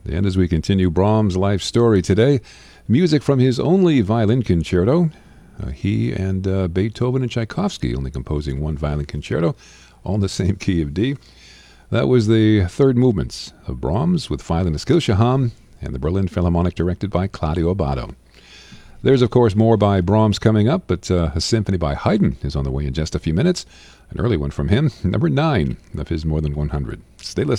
And as we continue Brahms' life story today, music from his only violin concerto. He and Beethoven and Tchaikovsky only composing one violin concerto, all in the same key of D. That was the third movements of Brahms with violinist Gil Shaham and the Berlin Philharmonic directed by Claudio Abbado. There's, of course, more by Brahms coming up, but a symphony by Haydn is on the way in just a few minutes. An early one from him, number 9 of his more than 100. Stay listening.